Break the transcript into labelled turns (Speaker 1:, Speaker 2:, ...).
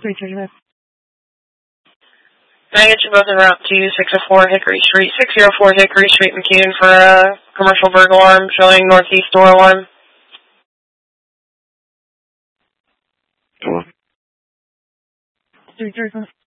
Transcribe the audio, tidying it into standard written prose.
Speaker 1: 335.
Speaker 2: Can I get you both en route to 604 Hickory Street, 604 Hickory Street, McKean, for a commercial burglar alarm showing northeast door alarm?
Speaker 1: Hello. 335.